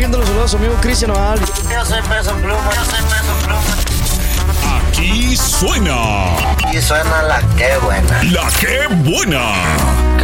enviándole saludos a su amigo Cristian Nodal. Yo soy Peso Pluma. Aquí suena. Y suena la que buena. La que buena.